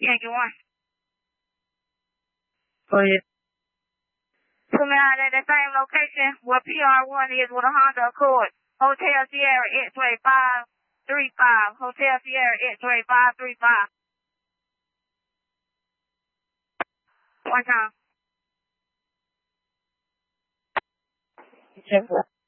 Yankee 1. Go ahead. Put me out at the same location where PR1 is with a Honda Accord. Hotel Sierra X-Ray 535. Hotel Sierra X-Ray 535. One time. Check